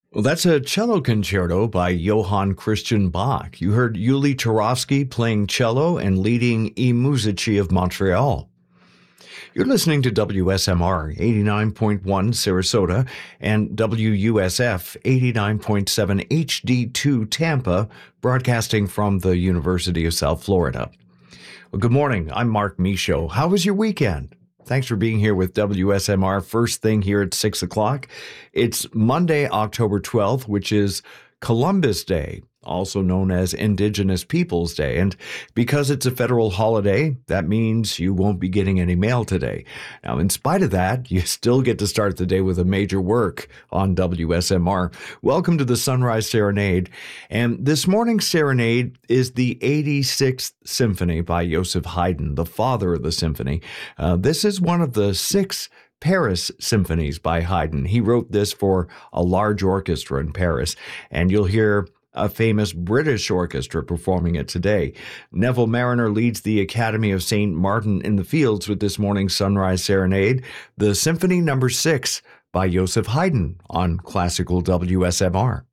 Well, that's a cello concerto by Johann Christian Bach. You heard Yuli Turovsky playing cello and leading I Musici of Montreal. You're listening to WSMR 89.1 Sarasota and WUSF 89.7 HD2 Tampa, broadcasting from the University of South Florida. Well, good morning. I'm Mark Michaud. How was your weekend? Thanks for being here with WSMR first thing here at 6 o'clock. It's Monday, October 12th, which is Columbus Day, also known as Indigenous Peoples Day. And because it's a federal holiday, that means you won't be getting any mail today. Now, in spite of that, you still get to start the day with a major work on WSMR. Welcome to the Sunrise Serenade. And this morning's serenade is the 86th Symphony by Joseph Haydn, the father of the symphony. This is one of the 6 Paris symphonies by Haydn. He wrote this for a large orchestra in Paris, and you'll hear a famous British orchestra performing it today. Neville Mariner leads the Academy of St. Martin in the Fields with this morning's Sunrise Serenade, the Symphony No. 6 by Joseph Haydn on Classical WSMR.